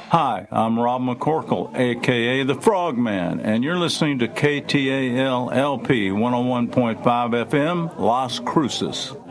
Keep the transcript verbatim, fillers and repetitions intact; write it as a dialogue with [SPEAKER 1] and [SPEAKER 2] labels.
[SPEAKER 1] Hi, I'm Rob McCorkle, a k a. The Frogman, and you're listening to K T A L L P one oh one point five F M, Las Cruces.